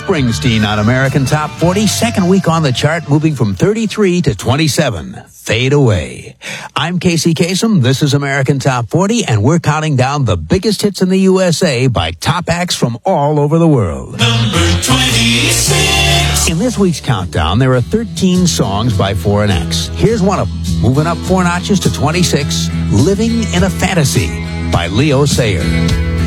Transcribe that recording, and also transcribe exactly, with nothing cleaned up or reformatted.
Springsteen on American Top forty, second week on the chart, moving from thirty-three to twenty-seven. Fade Away. I'm Casey Kasem. This is American Top forty, and we're counting down the biggest hits in the U S A by top acts from all over the world. Number twenty-six. In this week's countdown, there are thirteen songs by Foreign X. Here's one of them, moving up four notches to twenty-six, Living in a Fantasy by Leo Sayer.